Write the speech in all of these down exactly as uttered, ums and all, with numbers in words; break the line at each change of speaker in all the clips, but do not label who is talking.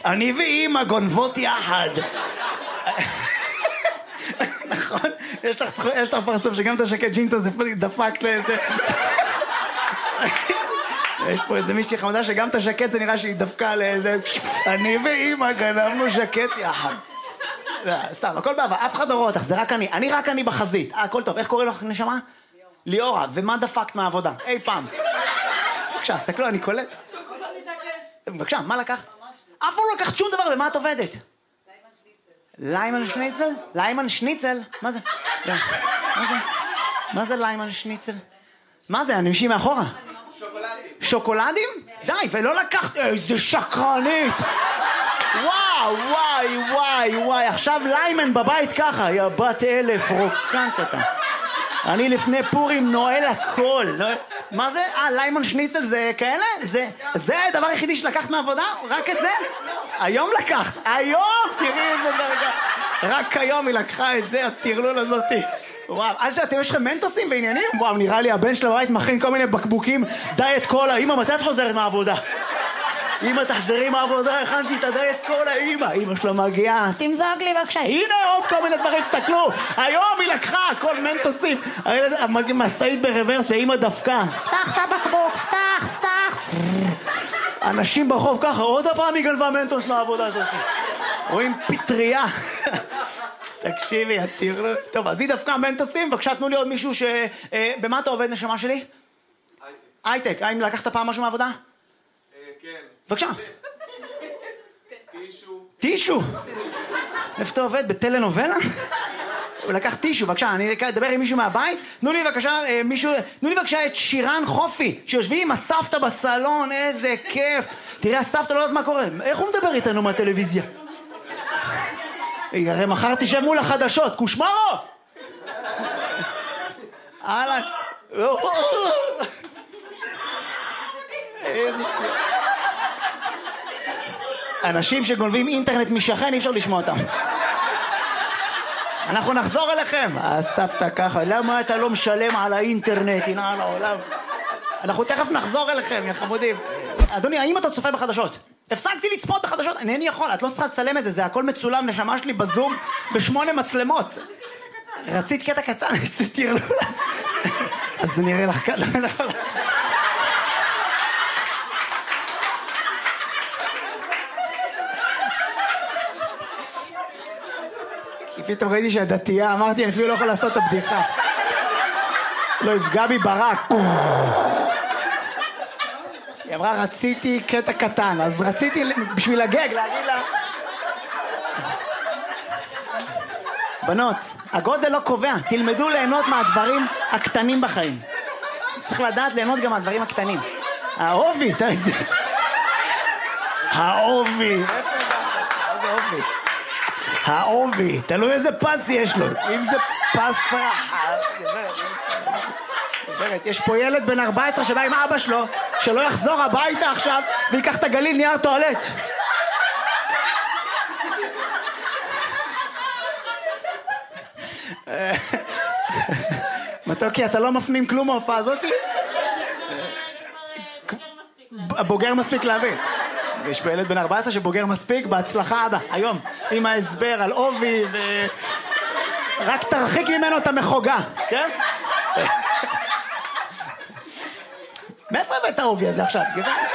אני ואמא גונבות יחד. נכון? יש לך פרצוף שגם את השקט ג'ינס הזה דפק לאיזה... יש פה איזה מישהי חמודה שגם את השקט זה נראה שהיא דפקה לאיזה... אני ואמא גנבנו שקט יחד. סתם, הכל בעבר, אף אחד לא רואה אותך, זה רק אני. אני רק אני בחזית. אה, הכל טוב. איך קוראים לך נשמה? ליאורה. ומה דפקת מהעבודה? אי פעם. בבקשה, סתכלו, אני קולט.
שוקולד מתעקש.
בבקשה, מה לקחת? אף פעם לא לקחת שום דבר, ומה את עובדת? ליימן שניצל? ליימן שניצל? מה זה? מה זה? מה זה ליימן שניצל? מה זה? אני משהי מאחורה.
שוקולדים.
שוקולדים? די, ולא לקחת... איזה שקרנית! וואו, וואי, וואי, וואי. עכשיו ליימן בבית ככה, יא בת אלף, רוקנת אותה. אני לפני פורים נועל הכל. מה זה? אה, ליימן שניצל זה כאלה? זה, זה הדבר היחידי שלקחת מהעבודה? רק את זה? היום לקחת. היום! תראי איזה דרגה. רק היום היא לקחה את זה, הטרלול הזאתי. וואו, אז אתם יש לכם מנטוסים בעניינים? וואו, נראה לי הבן של הבית מכין כל מיני בקבוקים דיאט קולה. אמא, מתי את חוזרת מהעבודה? אמא, תחזרי מהעבודה, הכנתי את הדיאט קולה. אמא, אמא שלו מגיעה, תמזוג לי בבקשה. הנה עוד כל מיני דברים, תסתכלו. היום היא לקחה כל מנטוסים. מסעית ברוורס שאמא דפקה. פתח את הבקבוק, פתח, פתח. אנשים ברחוב ככה, עוד הפעם היא גנבה מנטוס מהעבודה הזאת. רואים פטריה. תקשיבי, תראו. טוב, אז היא דווקא מנטוסים, בבקשה תנו לי עוד מישהו ש... במה אתה עובד נשמה שלי? הייטק. הייטק, האם לקחת פעם משהו מהעבודה?
כן.
בבקשה.
טישו.
טישו? איפה אתה עובד? בטלנובלה? הוא לקח טישו, בבקשה, אני אדבר עם מישהו מהבית. תנו לי בבקשה, מישהו... תנו לי בבקשה את שירן חופי, שיושבים עם הסבתא בסלון, איזה כיף. תראה, הסבתא לא יודעת מה קורה. איך הוא מדבר איתנו מהטלוויזיה? הרי מחר תשב מול החדשות, קושמרו! אהלן. איזה... אנשים שגונבים אינטרנט משכן, אי אפשר לשמוע אותם. אנחנו נחזור אליכם. הסבתא ככה, למה אתה לא משלם על האינטרנט? הנה על העולם. אנחנו תכף נחזור אליכם, יא חמודים. אדוני, האם אתה צופה בחדשות? הפסקתי לצפות בחדשות, אינני יכול, את לא צריכה לצלם את זה, זה הכל מצולם, נשמה שלי בזום בשמונה מצלמות. רצית קטע קטן, תראו לה. אז זה נראה לך כאן, לא נכון. כי פתאום ראיתי שהדתייה, אמרתי, אני אפילו לא יכול לעשות את הבדיחה. לא יפגע בי ברק. היא אמרה, רציתי קטע קטן, אז רציתי בשביל הגג להגיד לה... בנות, הגודל לא קובע, תלמדו ליהנות מהדברים הקטנים בחיים. צריך לדעת ליהנות גם מהדברים הקטנים. האובי, תראי זה... האובי. איזה אובי? האובי, תלוי איזה פס יש לו. אם זה פס רחב... יש פה ילד בן ארבע עשרה שבא עם אבא שלו, שלא יחזור הביתה עכשיו ויקח את הגליל נייר טואלט. מתוקי, אתה לא מפנים כלום מההופעה הזאת? בוגר מספיק להבין. יש פה ילד בן ארבע עשרה שבוגר מספיק, בהצלחה אבא, היום, עם ההסבר על אובי ו... רק תרחיק ממנו את המחוגה, כן? מאיפה הבאת האובי הזה עכשיו?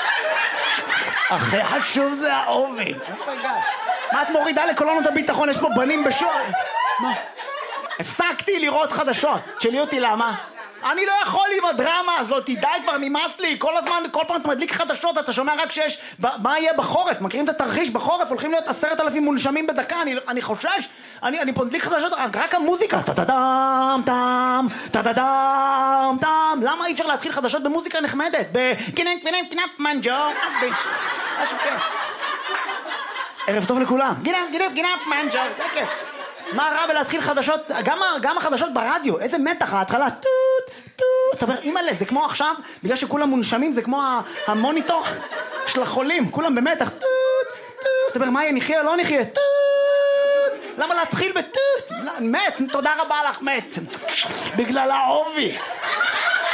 הכי חשוב זה האובי. מה את מורידה לקולונות הביטחון? יש פה בנים בשור. מה? הפסקתי לראות חדשות. תשאלי אותי למה? אני לא יכול עם הדרמה הזאת, די כבר, נמאס לי. כל הזמן, כל פעם אתה מדליק חדשות, אתה שומע רק שיש... מה יהיה בחורף? מכירים את התרחיש בחורף? הולכים להיות עשרת אלפים מונשמים בדקה. אני, אני חושש. אני, אני פה מדליק חדשות, רק, רק המוזיקה. טה-טה-דם, טם, טה-טה-דם, טם. למה אי אפשר להתחיל חדשות במוזיקה נחמדת? בקינק, קינק, קינק, מנג'ו. משהו כן. ערב טוב לכולם. גינק, גינק, גינק, מנג'ו. זה כיף. מה רע בלהתחיל חדשות, גם, גם החדשות ברדיו, איזה מתח, ההתחלה, טוט, טוט, אתה אומר, אימא'לה, זה כמו עכשיו, בגלל שכולם מונשמים, זה כמו המוניטור של החולים, כולם במתח, טוט, טוט, אתה אומר, מה יהיה, נחיה או לא נחיה, טוט, למה להתחיל בטוט, מת, תודה רבה לך, מת, בגלל העובי.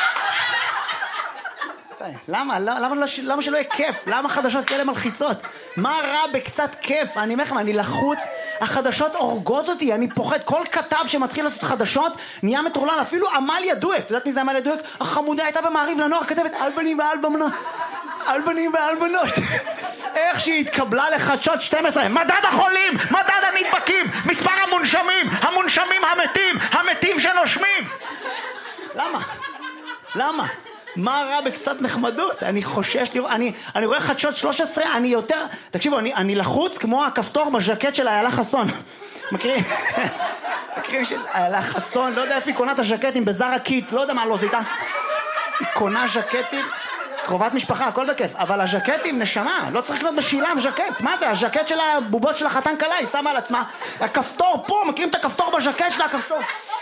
למה? למה, למה שלא יהיה כיף? למה חדשות כאלה מלחיצות? מה רע בקצת כיף? אני אומר לכם, אני לחוץ, החדשות הורגות אותי, אני פוחד. כל כתב שמתחיל לעשות חדשות נהיה מטורלל, אפילו עמליה דואק. את יודעת מי זה עמליה דואק? החמודה הייתה במעריב לנוער, כתבת על בנים ועל בנות, על בנים ועל בנות. איך שהיא התקבלה לחדשות שתים עשרה, מדד החולים, מדד הנדבקים, מספר המונשמים, המונשמים המתים, המתים שנושמים. למה? למה? מה רע בקצת נחמדות? אני חושש, אני, אני רואה חדשות שלוש עשרה, אני יותר, תקשיבו, אני, אני לחוץ כמו הכפתור בז'קט של איילה חסון. מכירים? מכירים של איילה חסון, לא יודע איפה היא קונה את הז'קטים, בזארה קידס, לא יודע מה לא זיתה. היא קונה ז'קטים, קרובת משפחה, הכל בכיף, אבל הז'קטים, נשמה, לא צריך לקנות בשילם ז'קט. מה זה? הז'קט של הבובות של החתן קלה, היא שמה על עצמה. הכפתור פה, מכירים את הכפתור בז'קט שלה, הכפתור.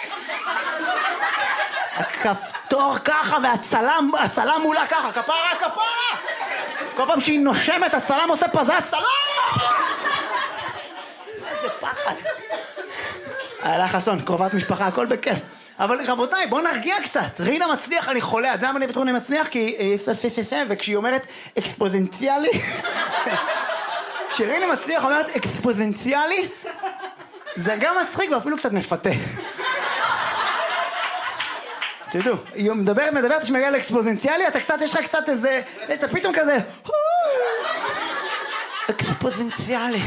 הכפתור ככה, והצלם, הצלם מולה ככה, כפרה, כפרה! כל פעם שהיא נושמת, הצלם עושה פזץ, אתה לא! איזה פחד. איילה חסון, קרובת משפחה, הכל בכיף. אבל רבותיי, בואו נרגיע קצת. רינה מצליח, אני חולה. אתה יודע מה אני בטוח אני מצליח? כי... וכשהיא אומרת אקספוזנציאלי... כשרינה מצליח אומרת אקספוזנציאלי, זה גם מצחיק ואפילו קצת מפתה. תדעו, היא מדברת, מדברת, שמגיע לאקספוזנציאלי, אתה קצת, יש לך קצת איזה... אתה פתאום כזה... אקספוזנציאלי.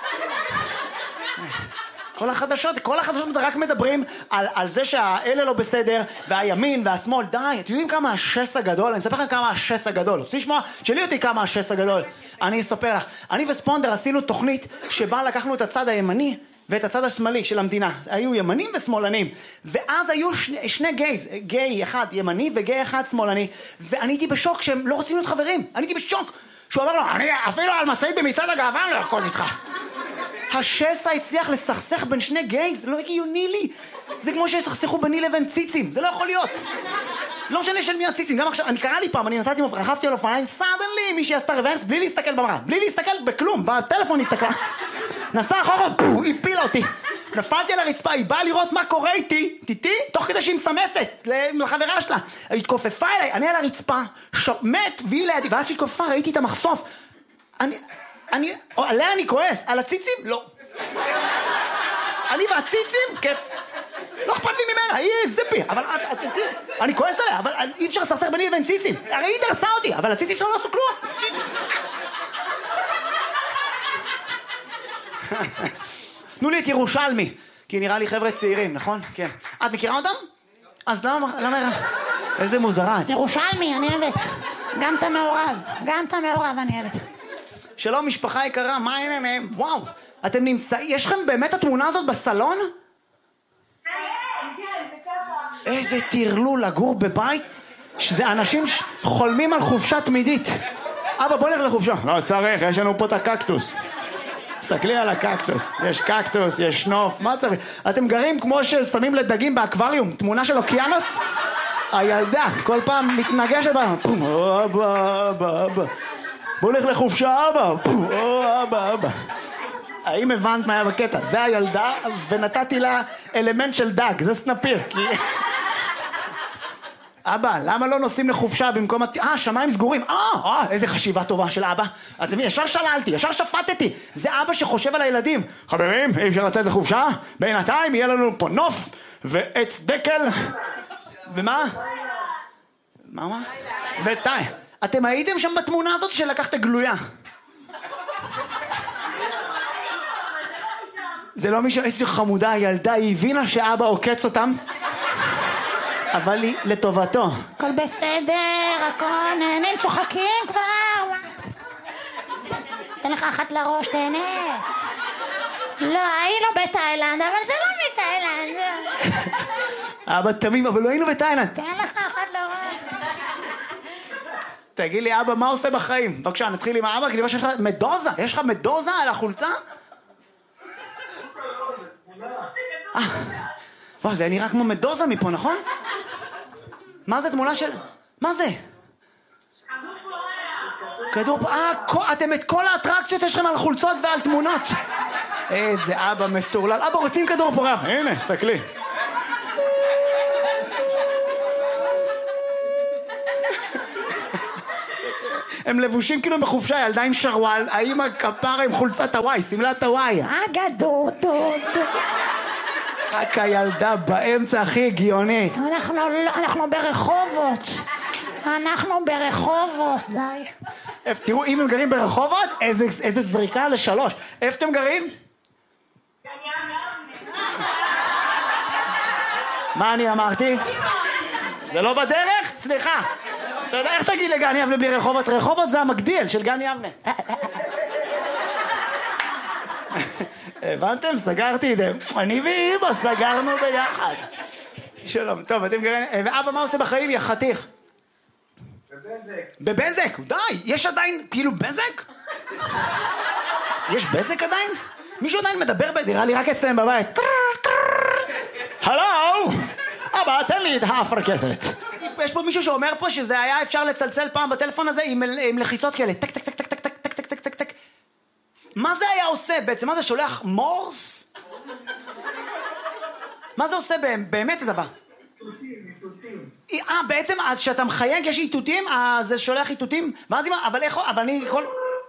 כל החדשות, כל החדשות רק מדברים על, על זה שהאלה לא בסדר, והימין והשמאל, די, אתם יודעים כמה השס הגדול? אני אספר לכם כמה השס הגדול. רוצים לשמוע? שלי אותי כמה השס הגדול. אני אספר לך. אני וספונדר עשינו תוכנית שבה לקחנו את הצד הימני ואת הצד השמאלי של המדינה. היו ימנים ושמאלנים. ואז היו שני, שני גייז, גיי אחד ימני וגיי אחד שמאלני. ואני הייתי בשוק שהם לא רוצים להיות חברים. אני הייתי בשוק. שהוא אמר לו, אני אפילו על מסעית במצעד הגאווה לא יכול איתך. השסע הצליח לסכסך בין שני גייז, לא הגיוני לי. זה כמו שיסכסכו ביני לבין ציצים, זה לא יכול להיות. לא משנה של מי הציצים, גם עכשיו, אני קרא לי פעם, אני נסעתי, רכבתי על אופניים, סדנלי, מישהי עשתה רוורס, בלי להסתכל במראה, בלי להסתכל בכלום, בטלפון הסתכלה. נסע אחורה, היא הפילה אותי. נפלתי על הרצפה, היא באה לראות מה קורה איתי, איתי, תוך כדי שהיא מסמסת לחברה שלה. היא התכופפה אליי, אני על הרצפה, מת, והיא לידי, ואז שהיא התכופפה, ראיתי את המחשוף. אני... אני, עליה אני כועס, על הציצים? לא. אני והציצים? כיף. לא אכפת לי ממנה, היא זיפי, אבל אני כועס עליה, אבל אי אפשר לסכסך ביני לבין ציצים. הרי היא דרסה אותי, אבל הציצים שלו לא עשו כלום. תנו לי את ירושלמי, כי נראה לי חבר'ה צעירים, נכון? כן. את מכירה אותם? אז למה, למה, איזה מוזרה.
ירושלמי, אני אוהבת. גם אתה מעורב, גם אתה מעורב, אני אוהבת.
שלום משפחה יקרה, מה העניינים? וואו, אתם נמצאים, יש לכם באמת התמונה הזאת בסלון? איזה תרלול לגור בבית, שזה אנשים חולמים על חופשה תמידית. אבא בוא נלך לחופשה. לא צריך, יש לנו פה את הקקטוס. תסתכלי על הקקטוס, יש קקטוס, יש נוף, מה צריך? אתם גרים כמו ששמים לדגים באקווריום, תמונה של אוקיינוס? הילדה, כל פעם מתנגשת בה, פום, אבא, אבא, אבא. בוא נלך לחופשה, אבא, פום, אבא, אבא. האם הבנת מה היה בקטע? זה הילדה, ונתתי לה אלמנט של דג, זה סנפיר, כי... אבא, למה לא נוסעים לחופשה במקום... אה, שמיים סגורים. אה, אה, איזה חשיבה טובה של אבא. אתם ישר שללתי, ישר שפטתי. זה אבא שחושב על הילדים. חברים, אי אפשר לצאת לחופשה? בינתיים יהיה לנו פה נוף ועץ דקל. ומה? מה, מה? וטי. אתם הייתם שם בתמונה הזאת שלקחת גלויה. זה לא מישהו, איזו חמודה הילדה, היא הבינה שאבא עוקץ אותם. אבל היא לטובתו.
הכל בסדר, הכל נהנים, צוחקים כבר. תן לך אחת לראש, תהנה. לא, היא לא בתאילנד, אבל זה לא מתאילנד.
אבא תמים, אבל לא היינו בתאילנד.
תן לך אחת לראש.
תגיד לי, אבא, מה עושה בחיים? בבקשה, נתחיל עם האבא, כי אני חושב שיש לך מדוזה. יש לך מדוזה על החולצה? אה, וואו, זה נראה כמו מדוזה מפה, נכון? מה זה תמונה של... מה זה? כדור פורח. אה, אתם את כל האטרקציות יש לכם על חולצות ועל תמונות. איזה אבא מטורלל. אבא, רוצים כדור פורח? הנה, סתכלי. הם לבושים כאילו בחופשה, ילדה עם שרוואל, האמא כפרה עם חולצת הוואי, סמלת הוואי.
אגדו, דו, דו.
רק הילדה באמצע הכי הגיונית.
אנחנו, אנחנו ברחובות. אנחנו ברחובות, די.
תראו, אם הם גרים ברחובות, איזה, איזה זריקה לשלוש. איפה אתם גרים? מה אני אמרתי? זה לא בדרך? סליחה. אתה יודע, איך תגיד לגן יבנה בלי רחובות? רחובות זה המגדיל של גן יבנה. הבנתם? סגרתי את זה. אני ואמא סגרנו ביחד. שלום. טוב, אתם גרים... ואבא, מה עושה בחיים? יא חתיך.
בבזק.
בבזק? די. יש עדיין כאילו בזק? יש בזק עדיין? מישהו עדיין מדבר בדירה לי רק אצלם בבית. הלו! אבא, תן לי את האפרכסת. יש פה מישהו שאומר פה שזה היה אפשר לצלצל פעם בטלפון הזה עם, עם לחיצות כאלה. טק, טק, טק, טק, טק, טק, טק, טק, טק, טק, טק. מה זה היה עושה בעצם? מה זה שולח מורס? מה זה עושה באמת הדבר?
איתותים, איתותים.
אה, בעצם, אז שאתה מחייג יש איתותים, אז זה שולח איתותים, ואז אם... אבל איך... אבל אני כל...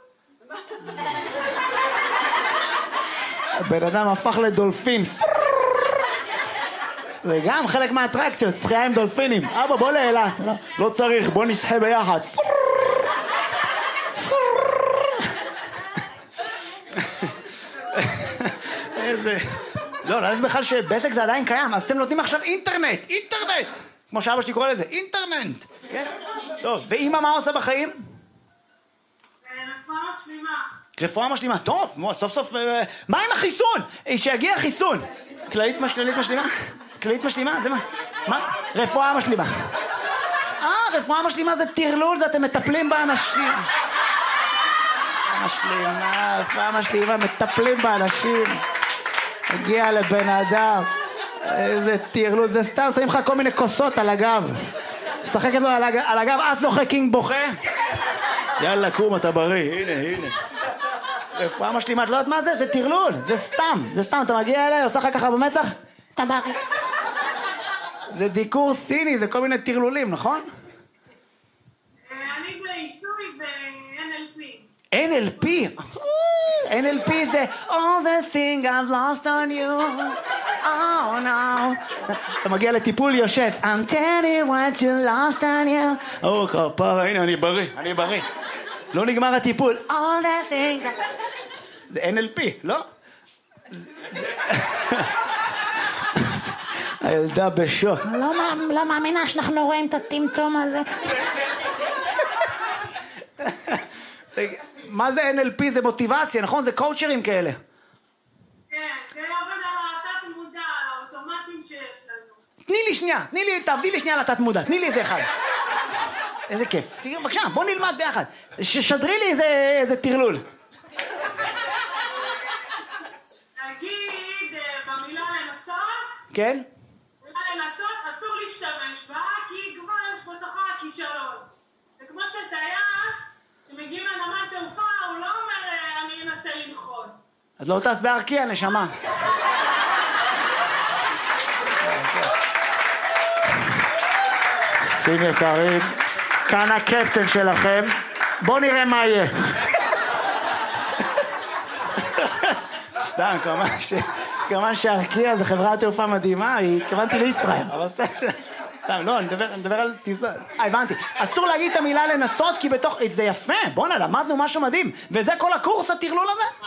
הבן אדם הפך לדולפין. זה גם חלק מהאטרקציות, שחייה עם דולפינים. אבא, בוא לאלה. לא, לא צריך, בוא נשחה ביחד. איזה... לא, לא, יש בכלל שבזק זה עדיין קיים, אז אתם נותנים עכשיו אינטרנט, אינטרנט! כמו שאבא שלי קורא לזה, אינטרנט! כן? טוב, ואמא מה עושה בחיים?
רפואה משלימה.
רפואה משלימה, טוב, סוף סוף... מה עם החיסון? שיגיע חיסון! כללית משלימה? כללית משלימה? זה מה? מה? רפואה משלימה. אה, רפואה משלימה זה טרלול, זה אתם מטפלים באנשים. משלימה, רפואה משלימה, מטפלים באנשים. הגיע לבן אדם. איזה טרלול, זה סתם, שמים לך כל מיני כוסות על הגב. שחקת לו על הגב, אז נוחה קינג בוכה. יאללה, קום, אתה בריא, הנה, הנה. רפואה משלימה, את לא יודעת מה זה? זה טרלול, זה סתם, זה סתם, אתה מגיע אליי, עושה לך ככה במצח?
אתה בריא.
זה דיקור סיני, זה כל מיני טרלולים, נכון?
אני בעיסוי ב-אן אל פי.
אן אל פי? אן אל פי זה All the thing I've lost on you Oh no אתה מגיע לטיפול יושב I'm telling what you lost on you או כפרה, הנה אני בריא, אני בריא לא נגמר הטיפול All the things זה אן אל פי, לא? הילדה בשוק
לא מאמינה שאנחנו רואים את הטמטום הזה.
מה זה אן אל פי? זה מוטיבציה, נכון? זה קואוצ'רים כאלה.
כן, זה עובד על התת מודע, על האוטומטים שיש לנו.
תני לי שנייה, תני לי, תעבדי לי שנייה על התת מודע, תני לי איזה אחד. איזה כיף. תראי, בבקשה, בוא נלמד ביחד. ששדרי לי איזה, איזה טרלול.
נגיד, במילה לנסות,
כן?
במילה לנסות אסור להשתמש בה, כי כבר יש בתוכה הכישלון. זה כמו שטייס, שמגיעים לנמל תעופה, הוא לא אומר, אני אנסה לנחון.
אז לא טס בארקיע, נשמה. שים יקרים, כאן הקפטן שלכם. בואו נראה מה יהיה. סתם, כמובן ש... כמובן שארקיע זה חברת תעופה מדהימה, התכוונתי לישראל. אבל סתם, לא, אני מדבר, אני מדבר על טיסה. אה, הבנתי. אסור להגיד את המילה לנסות, כי בתוך... זה יפה, בוא'נה, למדנו משהו מדהים. וזה כל הקורס, הטרלול הזה?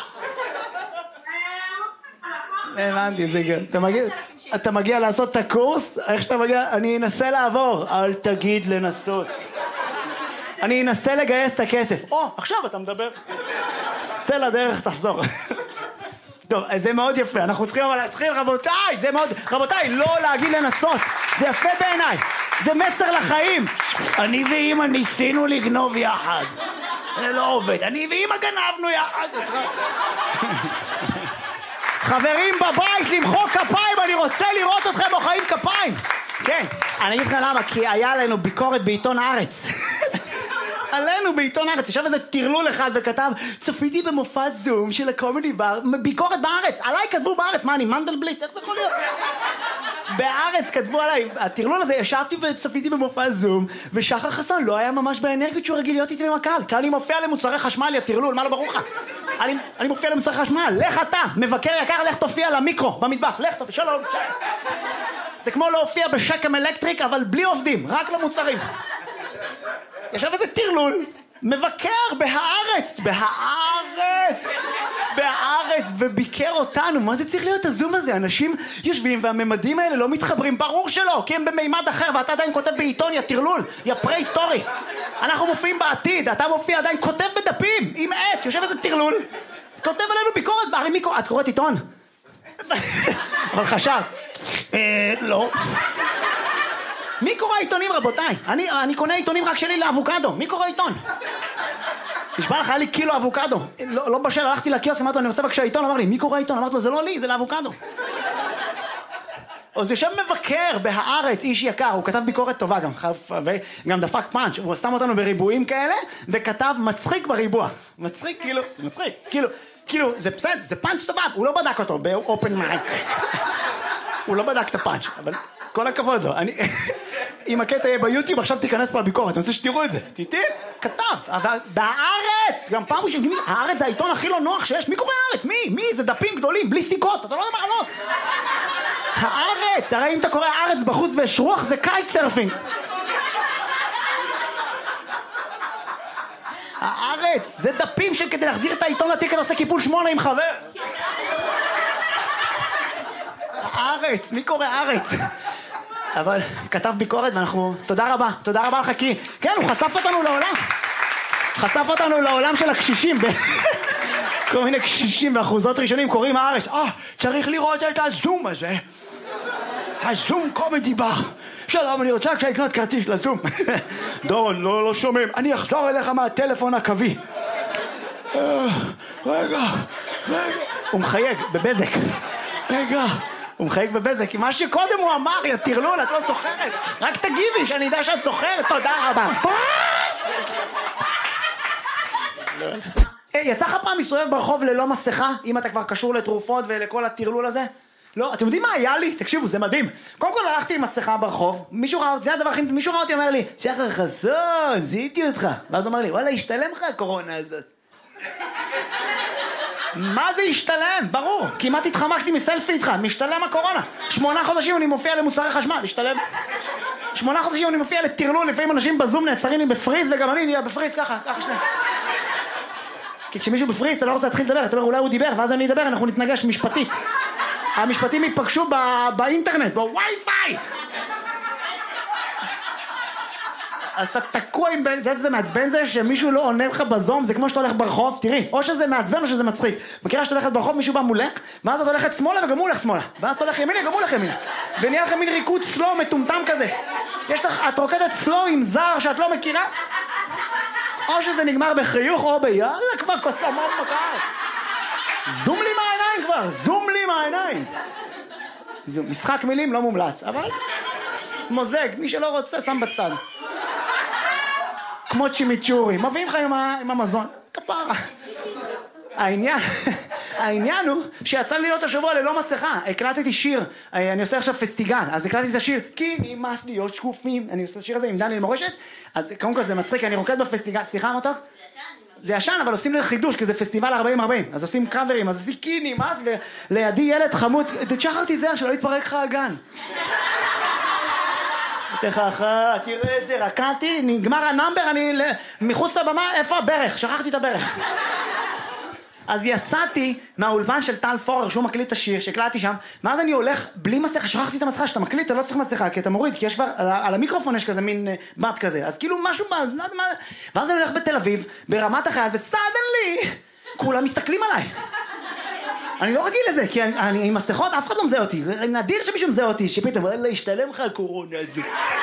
הבנתי, זה גם. אתה מגיע, אתה מגיע לעשות את הקורס, איך שאתה מגיע, אני אנסה לעבור. אל תגיד לנסות. אני אנסה לגייס את הכסף. או, עכשיו אתה מדבר. צא לדרך, תחזור. טוב, זה מאוד יפה, אנחנו צריכים אבל להתחיל, רבותיי, זה מאוד, רבותיי, לא להגיד לנסות, זה יפה בעיניי, זה מסר לחיים. אני ואמא ניסינו לגנוב יחד, זה לא עובד, אני ואמא גנבנו יחד. חברים בבית, למחוא כפיים, אני רוצה לראות אתכם מוחאים כפיים. כן, אני אגיד לך למה, כי היה לנו ביקורת בעיתון הארץ. עלינו בעיתון הארץ, ישב איזה טרלול אחד וכתב, צפיתי במופע זום של הקומדי בר, ביקורת בארץ, עליי כתבו בארץ, מה אני מנדלבליט, איך זה יכול להיות? בארץ כתבו עליי, הטרלול הזה, ישבתי וצפיתי במופע זום, ושחר חסון לא היה ממש באנרגיות שהוא רגיל להיות איתי עם הקהל, כי אני מופיע למוצרי חשמל, יא טרלול, מה לא ברור לך? אני, אני מופיע למוצרי חשמל, לך אתה, מבקר יקר, לך תופיע למיקרו, במטבח, לך תופיע, שלום, שלום. זה כמו להופיע בשקם אלקטריק, אבל בלי עובדים, רק למוצרים. ישב איזה טרלול, מבקר בהארץ, בהארץ, בהארץ, וביקר אותנו. מה זה צריך להיות הזום הזה? אנשים יושבים והממדים האלה לא מתחברים, ברור שלא, כי הם במימד אחר, ואתה עדיין כותב בעיתון, יא טרלול, יא פרה-היסטורי. אנחנו מופיעים בעתיד, אתה מופיע עדיין, כותב בדפים, עם עט, יושב איזה טרלול, כותב עלינו ביקורת, הרי מי קורא? את קוראת עיתון? אבל חשב, אה, לא. מי קורא עיתונים, רבותיי? אני, אני קונה עיתונים רק שלי לאבוקדו. מי קורא עיתון? נשבע לך, היה לי קילו אבוקדו. לא, לא בשל, הלכתי לקיוסק, אמרתי לו, אני רוצה בבקשה עיתון. אמר לי, מי קורא עיתון? אמרתי לו, זה לא לי, זה לאבוקדו. אז יושב מבקר בהארץ, איש יקר, הוא כתב ביקורת טובה גם, וגם דפק פאנץ', הוא שם אותנו בריבועים כאלה, וכתב מצחיק בריבוע. מצחיק, כאילו, מצחיק, כאילו, כאילו, זה בסדר, זה פאנץ' סבב, הוא לא בדק אותו באופן מייק. הוא לא בדק את הפאנץ', אבל כל הכבוד לו. אני, אם הקטע יהיה ביוטיוב, עכשיו תיכנס פה לביקורת, אני רוצה שתראו את זה. תיתי, כתב, אבל בהארץ, גם פעם ראשונה, הארץ זה העיתון הכי לא נוח שיש, מי קורא הארץ? מי? מי? זה דפים גדולים, בלי סיכות, אתה לא יודע מה לענות. הארץ, הרי אם אתה קורא הארץ בחוץ ויש רוח, זה קייט סרפינג. הארץ, זה דפים שכדי להחזיר את העיתון לתיק אתה עושה קיפול שמונה עם חבר. הארץ, מי קורא הארץ? אבל כתב ביקורת ואנחנו, תודה רבה, תודה רבה לך כי, כן, הוא חשף אותנו לעולם. חשף אותנו לעולם של הקשישים. כל מיני קשישים ואחוזות ראשונים קוראים הארץ. אה, צריך לראות את הזום הזה. הזום קומדי בר. שלום, אני רוצה כשהקנות כרטיס לזום. דורון, לא, לא שומעים. אני אחזור אליך מהטלפון הקווי. רגע, רגע. הוא מחייג בבזק. רגע. הוא מחייג בבזק, כי מה שקודם הוא אמר, יא טרלול, את לא זוכרת. רק תגיבי, שאני יודע שאת זוכרת. תודה רבה. יצא לך פעם מסתובב ברחוב ללא מסכה, אם אתה כבר קשור לתרופות ולכל הטרלול הזה? לא, אתם יודעים מה היה לי? תקשיבו, זה מדהים. קודם כל הלכתי עם מסכה ברחוב, מישהו ראה אותי, זה הדבר הכי, מישהו ראה אותי, אומר לי, שחר חסון, זיהיתי אותך. ואז הוא אומר לי, וואלה, השתלם לך הקורונה הזאת. מה זה השתלם? ברור, כמעט התחמקתי מסלפי איתך, משתלם הקורונה. שמונה חודשים אני מופיע למוצרי חשמל, השתלם. שמונה חודשים אני מופיע לטרלול, לפעמים אנשים בזום נעצרים לי בפריז, וגם אני נהיה בפריז ככה, ככה שנייה. כי כשמישהו בפריז, אתה לא רוצה להתחיל לדבר, אתה אומר, אולי הוא דיבר, ואז אני אדבר, אנחנו נתנגש משפטית. המשפטים ייפגשו באינטרנט, בווי-פיי. אז אתה תקוע עם בן, זה מעצבן זה שמישהו לא עונה לך בזום, זה כמו שאתה הולך ברחוב, תראי, או שזה מעצבן או שזה מצחיק. מכירה שאתה הולכת ברחוב, מישהו בא מולך, ואז אתה הולכת שמאלה וגם הוא הולך שמאלה, ואז אתה הולך ימינה, גם הוא הולך ימינה. ונהיה לך מין ריקוד סלו מטומטם כזה. יש לך, את רוקדת סלו עם זר שאת לא מכירה, או שזה נגמר בחיוך או ביאללה כבר קוסמות מקס. זום לי מהעיניים כבר, זום לי מהעיניים. זום, משחק מילים לא מומלץ, אבל מוזג, מי שלא רוצה שם בצד. כמו צ'ימיצ'ורי, מביאים לך עם, ה... עם המזון, כפרה. העניין, העניין הוא שיצא לי להיות השבוע ללא מסכה, הקלטתי שיר, אני עושה עכשיו פסטיגל, אז הקלטתי את השיר, כי נמאס להיות שקופים, אני עושה את השיר הזה עם דניאל מורשת, אז קודם כל זה מצחיק, אני רוקד בפסטיגל, סליחה מותק? זה ישן, אבל עושים לי חידוש, כי זה פסטיבל ארבעים ארבעים, אז עושים קאברים, אז עושים כי נמאס, ולידי ילד חמוד, תשחר תיזהר שלא יתפרק לך הגן. תכחה, תראה את זה, רקעתי, נגמר הנאמבר, אני מחוץ לבמה, איפה הברך? שכחתי את הברך. אז יצאתי מהאולפן של טל פורר, שהוא מקליט את השיר, שהקלטתי שם, ואז אני הולך בלי מסכה, שכחתי את המסכה, שאתה מקליט, אתה לא צריך מסכה, כי אתה מוריד, כי יש כבר, על, על המיקרופון יש כזה מין בת כזה, אז כאילו משהו, לא יודע מה, ואז אני הולך בתל אביב, ברמת החייל, וסדנלי, כולם מסתכלים עליי. אני לא רגיל לזה, כי אני, אני עם מסכות, אף אחד לא מזהה אותי, נדיר שמישהו מזהה אותי, שפתאום, וואלה, השתלם לך הקורונה הזו.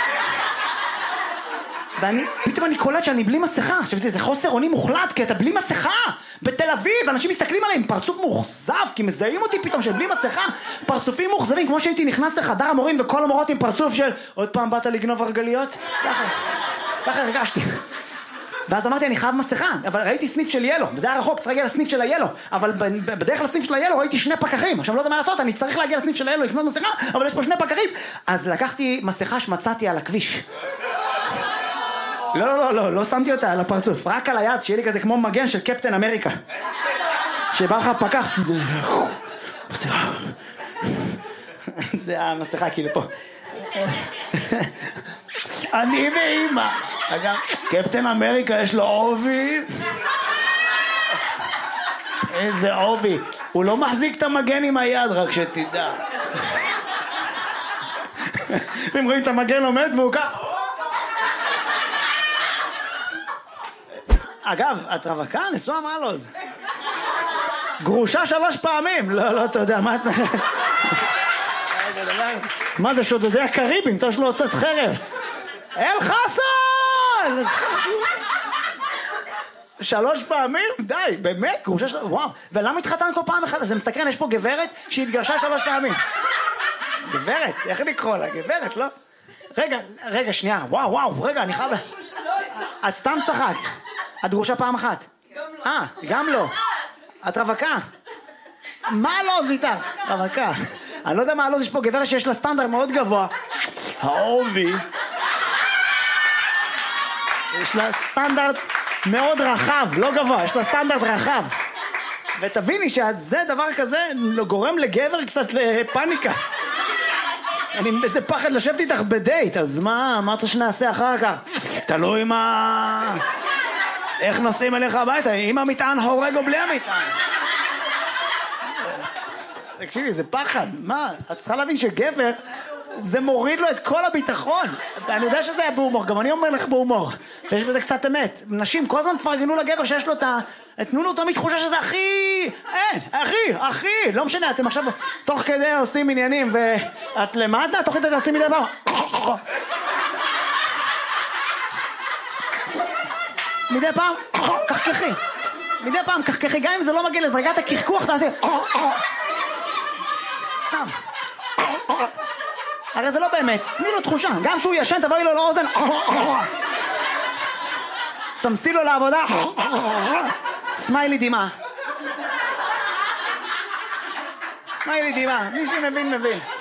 ואני, פתאום אני קולט שאני בלי מסכה, עכשיו זה חוסר אונים מוחלט, כי אתה בלי מסכה, בתל אביב, אנשים מסתכלים עליהם, פרצוף מאוכזב, כי מזהים אותי פתאום של בלי מסכה, פרצופים מאוכזבים, כמו שהייתי נכנס לחדר המורים, וכל המורות עם פרצוף של, עוד פעם באת לגנוב הרגליות? ככה, ככה הרגשתי. ואז אמרתי, אני חייב מסכה, אבל ראיתי סניף של ילו, וזה היה רחוק, צריך להגיע לסניף של הילו, אבל בדרך לסניף של הילו ראיתי שני פקחים, עכשיו לא יודע מה לעשות, אני צריך להגיע לסניף של הילו, לקנות מסכה, אבל יש פה שני פקחים, אז לקחתי מסכה שמצאתי על הכביש. לא, לא, לא, לא, לא שמתי אותה על הפרצוף, רק על היד, שיהיה לי כזה כמו מגן של קפטן אמריקה. שבא לך פקח, זה... זה המסכה כאילו פה. אני ואמא. אגב, קפטן אמריקה יש לו עובי. איזה עובי. הוא לא מחזיק את המגן עם היד, רק שתדע. אם רואים את המגן עומד והוא כך... אגב, את רווקה? נשואה מעלוז. גרושה שלוש פעמים. לא, לא, אתה יודע, מה את... מה זה שודדי הקריבים? אתה יש לו הוצאת חרב. אל חסן! שלוש פעמים? די, באמת? גרושה שלוש... וואו. ולמה התחתן כל פעם אחת? זה מסקרן, יש פה גברת שהתגרשה שלוש פעמים. גברת, איך לקרוא לה? גברת, לא? רגע, רגע, שנייה. וואו, וואו, רגע, אני חייב... את סתם צחקת. את גרושה פעם אחת? אה, גם לא. את רווקה? מה לא זיתה? רווקה. אני לא יודע מה לא, יש פה גברת שיש לה סטנדרט מאוד גבוה. העובי. יש לה סטנדרט מאוד רחב, לא גבוה, יש לה סטנדרט רחב. ותביני שזה דבר כזה גורם לגבר קצת לפאניקה. אני איזה פחד לשבת איתך בדייט, אז מה, מה אתה שנעשה אחר כך? תלוי מה... איך נוסעים אליך הביתה, עם המטען הורג או בלי המטען? תקשיבי, זה פחד. מה? את צריכה להבין שגבר, זה מוריד לו את כל הביטחון. אני יודע שזה היה בהומור, גם אני אומר לך בהומור. ויש בזה קצת אמת. נשים כל הזמן תפרגנו לגבר שיש לו את ה... תנו לו תמיד תחושה שזה הכי... אין, הכי, הכי. לא משנה, אתם עכשיו תוך כדי עושים עניינים, ואת למטה, תוך כדי תעשים מדי דבר. מדי פעם, קחקחי. מדי פעם קחקחי, גם אם זה לא מגיע לדרגת הקרקוח, תעשי... סתם. הרי זה לא באמת, תני לו תחושה. גם שהוא ישן, תבואי לו לאוזן. סמסי לו לעבודה. סמיילי דימה. סמיילי דימה. מי שמבין, מבין.